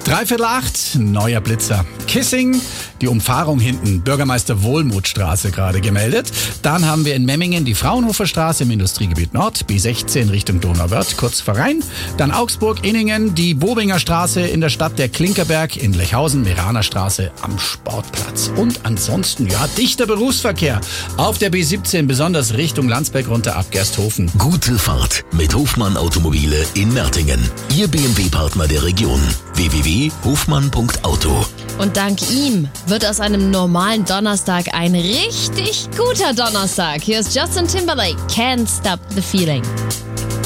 7:45, neuer Blitzer. Kissing, die Umfahrung hinten, Bürgermeister Wohlmuthstraße gerade gemeldet. Dann haben wir in Memmingen die Fraunhofer Straße im Industriegebiet Nord, B16 Richtung Donauwörth, kurz vor Rhein. Dann Augsburg, Inningen, die Bobinger Straße in der Stadt, der Klinkerberg in Lechhausen, Meraner Straße am Sportplatz. Und ansonsten, dichter Berufsverkehr auf der B17, besonders Richtung Landsberg runter ab Gersthofen. Gute Fahrt mit Hofmann Automobile in Mertingen. Ihr BMW-Partner der Region. www.hofmann.auto. Und dank ihm wird aus einem normalen Donnerstag ein richtig guter Donnerstag. Hier ist Justin Timberlake, Can't Stop the Feeling.